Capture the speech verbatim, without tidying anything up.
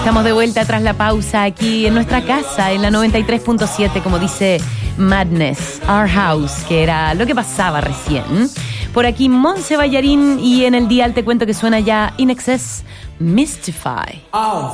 Estamos de vuelta tras la pausa aquí en nuestra casa, en la noventa y tres punto siete, como dice Madness, Our House, que era lo que pasaba recién. Por aquí Monse Ballarín y en el dial te cuento que suena ya In Excess, Mystify. Oh,